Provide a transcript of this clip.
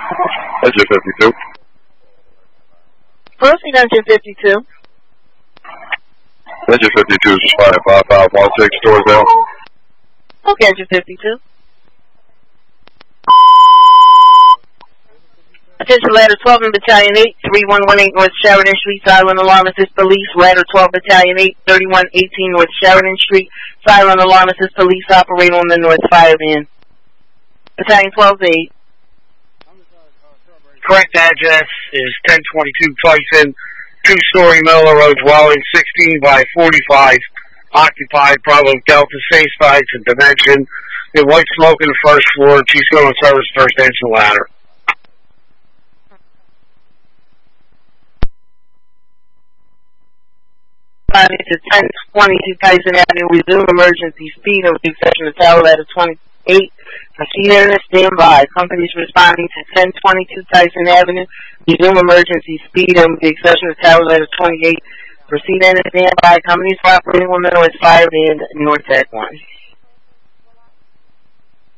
Engine 52. Proceed, engine 52. Engine 52 is responding 5516, stores down. Okay, engine 52. Attention, ladder 12 in Battalion 8, 3118 North Sheridan Street, silent alarm assist police. Ladder 12 Battalion 8, 3118 North Sheridan Street, silent alarm assist police operator on the North Fire Van. Battalion 12-8. Correct address is 1022 Tyson, 2-story Miller Road, dwelling 16 by 45, occupied, Bravo Delta, safe sites and dimension. There's white smoke in the first floor. She's going to service first engine ladder. To 1022 Tyson Avenue, resume emergency speed of the exception of tower ladder 28. Proceed in and stand by. Companies responding to 1022 Tyson Avenue, resume emergency speed of the exception of tower ladder 28. Proceed in and stand by. Companies operating on the North Fire Van, North Tech 1.